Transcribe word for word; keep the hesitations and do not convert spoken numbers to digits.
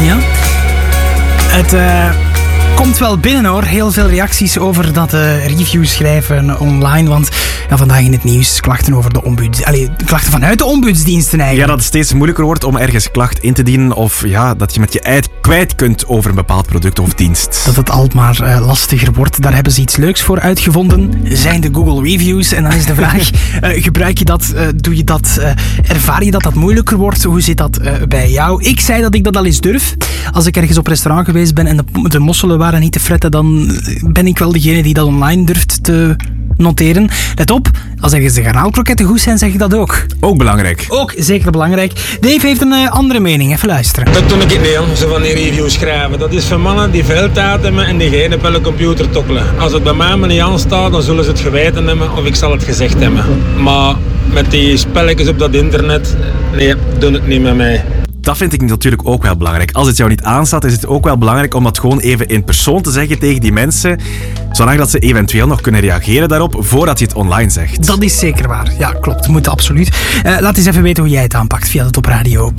Ja. Het uh, komt wel binnen hoor. Heel veel reacties over dat uh, reviews schrijven online. Want ja, vandaag in het nieuws klachten over de ombuds... Allee, klachten vanuit de ombudsdiensten eigenlijk. Ja, dat het steeds moeilijker wordt om ergens klacht in te dienen. Of ja, dat je met je ei kwijt kunt over een bepaald product of dienst. Dat het altijd maar uh, lastiger wordt. Daar hebben ze iets leuks voor uitgevonden. Zijn de Google Reviews. En dan is de vraag, uh, gebruik je dat? Uh, doe je dat? Uh, ervaar je dat dat moeilijker wordt? Hoe zit dat uh, bij jou? Ik zei dat ik dat al eens durf. Als ik ergens op restaurant geweest ben en de, de mosselen waren niet te fretten, dan ben ik wel degene die dat online durft te noteren. Let op, als ergens de garnaalkroketten goed zijn, zeg ik dat ook. Ook belangrijk. Ook zeker belangrijk. Dave heeft een uh, andere mening. Even luisteren. Dat doe ik niet aan, zo van die reviews schrijven. Dat is voor mannen die veel tijd hebben en die geen op hun computer tokkelen. Als het bij mij maar niet aanstaat, dan zullen ze het geweten hebben of ik zal het gezegd hebben. Maar met die spelletjes op dat internet, nee, doe het niet met mij. Dat vind ik natuurlijk ook wel belangrijk. Als het jou niet aanstaat, is het ook wel belangrijk om dat gewoon even in persoon te zeggen tegen die mensen, zodat dat ze eventueel nog kunnen reageren daarop voordat je het online zegt. Dat is zeker waar. Ja, klopt. Moet absoluut. Uh, laat eens even weten hoe jij het aanpakt via de Top Radio.